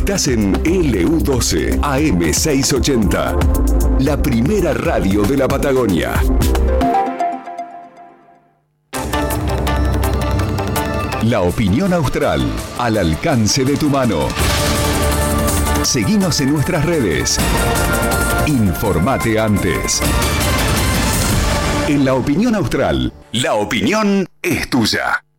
Estás en LU12 AM680, la primera radio de la Patagonia. La opinión austral, al alcance de tu mano. Seguinos en nuestras redes. Informate antes. En La Opinión Austral, la opinión es tuya.